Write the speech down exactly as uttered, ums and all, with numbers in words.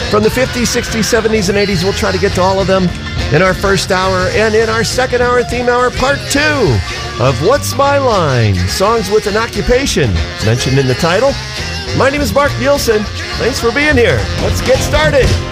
from the fifties, sixties, seventies, and eighties. We'll try to get to all of them in our first hour. And in our second hour, theme hour, part two of What's My Line? Songs with an occupation mentioned in the title. My name is Mark Nielsen. Thanks for being here. Let's get started.